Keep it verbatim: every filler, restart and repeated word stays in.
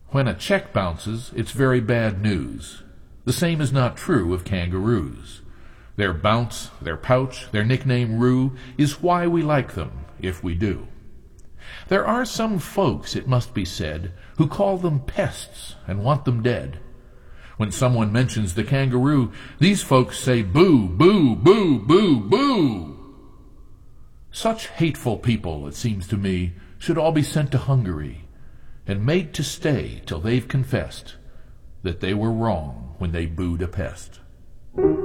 When a check bounces, it's very bad news. The same is not true of kangaroos. Their bounce, their pouch, their nickname Roo is why we like them, if we do. There are some folks, it must be said, who call them pests and want them dead. When someone mentions the kangaroo, these folks say boo, boo, boo, boo, boo. Such hateful people, it seems to me, should all be sent to Hungary and made to stay till they've confessed that they were wrong when they booed a pest.